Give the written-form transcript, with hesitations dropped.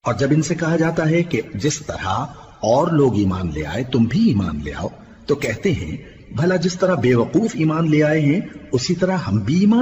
और जब इनसे कहा जाता है कि जिस तरह और लोग ईमान ले आए तुम भी ईमान ले आओ, तो कहते हैं भला जिस तरह बेवकूफ ईमान ले आए हैं उसी तरह हम भी ईमान